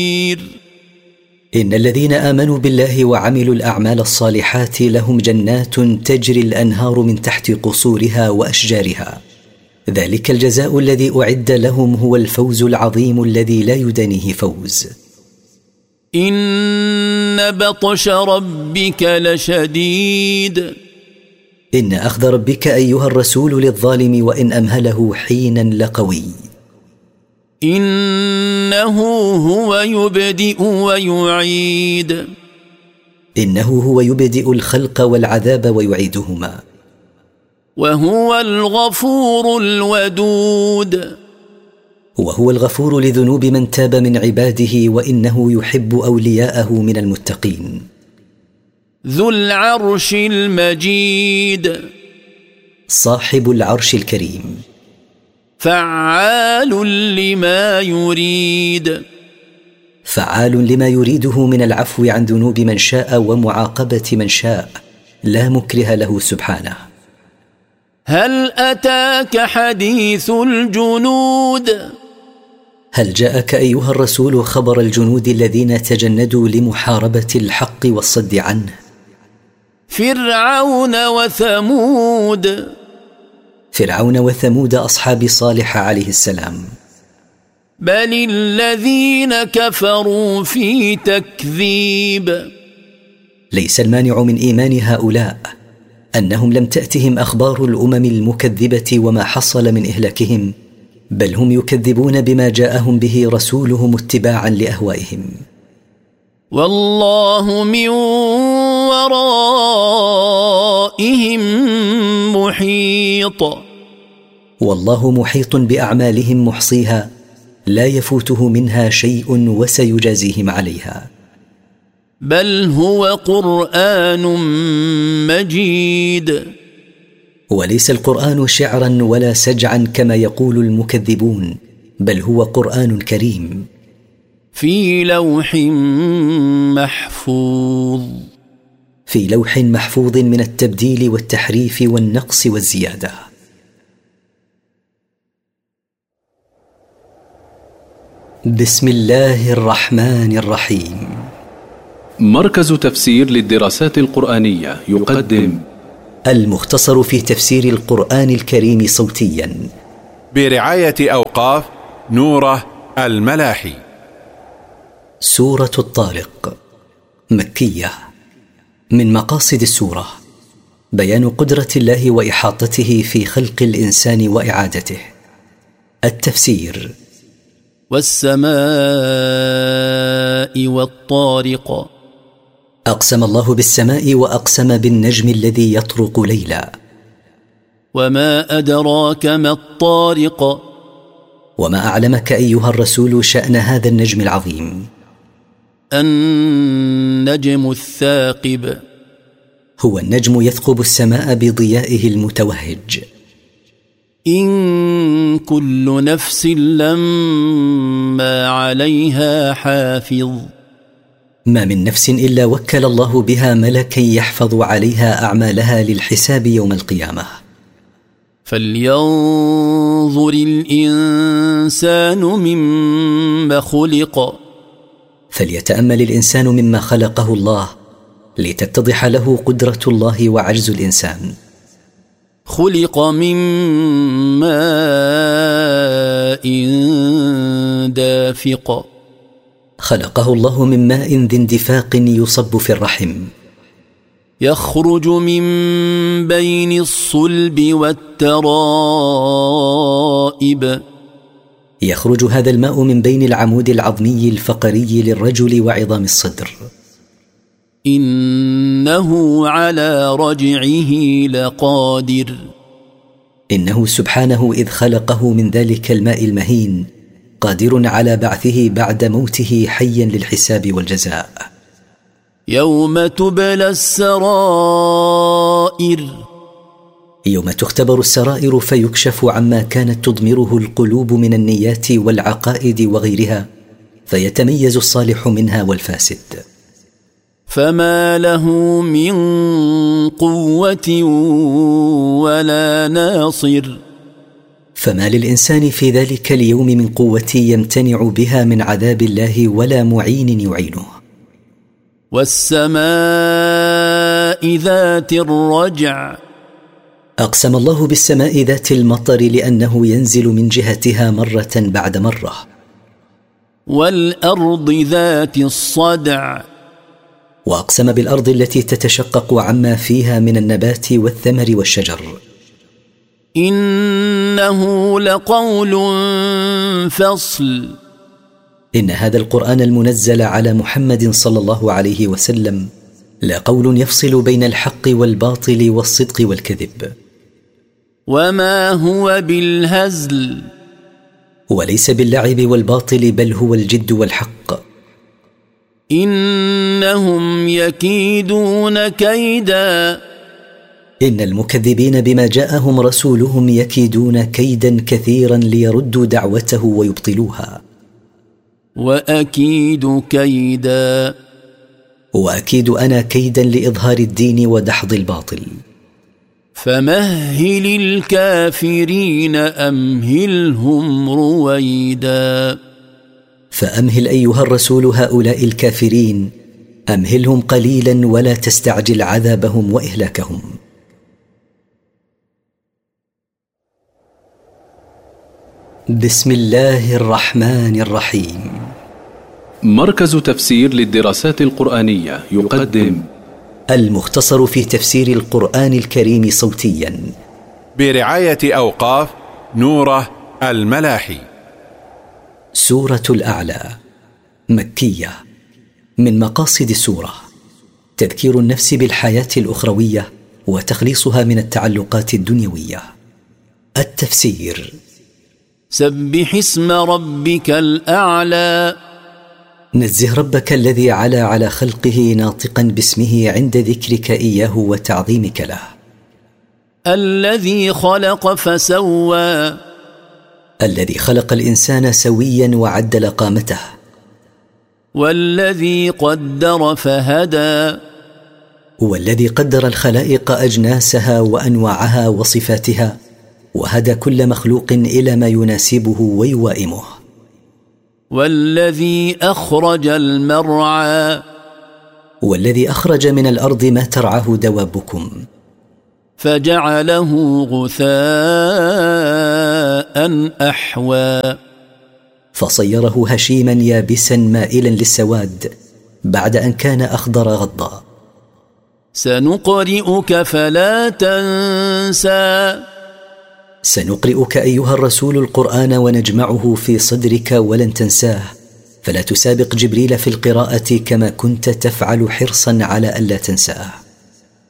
إن الذين آمنوا بالله وعملوا الأعمال الصالحات لهم جنات تجري الأنهار من تحت قصورها وأشجارها، ذلك الجزاء الذي أعد لهم، هو الفوز العظيم الذي لا يدانيه فوز. إن بطش ربك لشديد. إن أخذ ربك أيها الرسول للظالم وإن أمهله حينا لقوي. إنه هو يبدئ ويعيد. إنه هو يبدئ الخلق والعذاب ويعيدهما. وهو الغفور الودود. وهو الغفور لذنوب من تاب من عباده، وإنه يحب أولياءه من المتقين. ذو العرش المجيد. صاحب العرش الكريم. فعال لما يريد. فعال لما يريده من العفو عن ذنوب من شاء ومعاقبة من شاء، لا مكره له سبحانه. هل أتاك حديث الجنود. هل جاءك أيها الرسول خبر الجنود الذين تجندوا لمحاربة الحق والصد عنه؟ فرعون وثمود. فرعون وثمود أصحاب صالح عليه السلام. بل الذين كفروا في تكذيب. ليس المانع من إيمان هؤلاء أنهم لم تأتهم أخبار الأمم المكذبة وما حصل من إهلاكهم، بل هم يكذبون بما جاءهم به رسولهم اتباعا لأهوائهم. والله من ورائهم محيط. والله محيط بأعمالهم محصيها، لا يفوته منها شيء وسيجازيهم عليها. بل هو قرآن مجيد. وليس القرآن شعرا ولا سجعا كما يقول المكذبون، بل هو قرآن كريم. في لوح محفوظ. في لوح محفوظ من التبديل والتحريف والنقص والزيادة. بسم الله الرحمن الرحيم. مركز تفسير للدراسات القرآنية يقدم المختصر في تفسير القرآن الكريم صوتيا برعاية أوقاف نوره الملاحي. سورة الطارق، مكية. من مقاصد السورة بيان قدرة الله وإحاطته في خلق الإنسان وإعادته. التفسير: والسماء والطارق. أقسم الله بالسماء وأقسم بالنجم الذي يطرق ليلا. وما أدراك ما الطارق. وما أعلمك أيها الرسول شأن هذا النجم العظيم. النجم الثاقب. هو النجم يثقب السماء بضيائه المتوهج. إن كل نفس لما عليها حافظ. ما من نفس إلا وكل الله بها ملكا يحفظ عليها أعمالها للحساب يوم القيامة. فلينظر الإنسان مما خلق. فليتأمل الإنسان مما خلقه الله لتتضح له قدرة الله وعجز الإنسان. خلق من ماء دافق. خلقه الله من ماء ذي اندفاق يصب في الرحم. يخرج من بين الصلب والترائب. يخرج هذا الماء من بين العمود العظمي الفقري للرجل وعظام الصدر. إنه على رجعه لقادر. إنه سبحانه إذ خلقه من ذلك الماء المهين قادر على بعثه بعد موته حيا للحساب والجزاء. يوم تبلى السرائر. يوم تختبر السرائر فيكشف عما كانت تضمره القلوب من النيات والعقائد وغيرها، فيتميز الصالح منها والفاسد. فما له من قوة ولا ناصر. فما للإنسان في ذلك اليوم من قوة يمتنع بها من عذاب الله ولا معين يعينه. والسماء ذات الرجع. أقسم الله بالسماء ذات المطر لأنه ينزل من جهتها مرة بعد مرة. والأرض ذات الصدع. وأقسم بالأرض التي تتشقق عما فيها من النبات والثمر والشجر. إنه لقول فصل. إن هذا القرآن المنزل على محمد صلى الله عليه وسلم لقول يفصل بين الحق والباطل والصدق والكذب. وما هو بالهزل. وليس باللعب والباطل بل هو الجد والحق. إنهم يكيدون كيدا. إن المكذبين بما جاءهم رسولهم يكيدون كيدا كثيرا ليردوا دعوته ويبطلوها. وأكيد كيدا. وأكيد أنا كيدا لإظهار الدين ودحض الباطل. فمهل الكافرين أمهلهم رويدا. فأمهل أيها الرسول هؤلاء الكافرين، أمهلهم قليلا ولا تستعجل عذابهم وإهلاكهم. بسم الله الرحمن الرحيم. مركز تفسير للدراسات القرآنية يقدم المختصر في تفسير القرآن الكريم صوتيا برعاية أوقاف نوره الملاحي. سورة الأعلى مكية. من مقاصد السورة تذكير النفس بالحياة الأخروية وتخليصها من التعلقات الدنيوية. التفسير: سبح اسم ربك الأعلى. نزه ربك الذي علا على خلقه ناطقا باسمه عند ذكرك إياه وتعظيمك له. الذي خلق فسوى. الذي خلق الإنسان سويا وعدل قامته. والذي قدر فهدى. والذي قدر الخلائق أجناسها وأنواعها وصفاتها وهدى كل مخلوق إلى ما يناسبه ويوائمه. والذي أخرج المرعى. والذي أخرج من الأرض ما ترعاه دوابكم. فجعله غثاء أحوى. فصيره هشيما يابسا مائلا للسواد بعد أن كان أخضر غضا. سنقرئك فلا تنسى. سنقرئك أيها الرسول القرآن ونجمعه في صدرك ولن تنساه، فلا تسابق جبريل في القراءة كما كنت تفعل حرصا على ألا تنساه.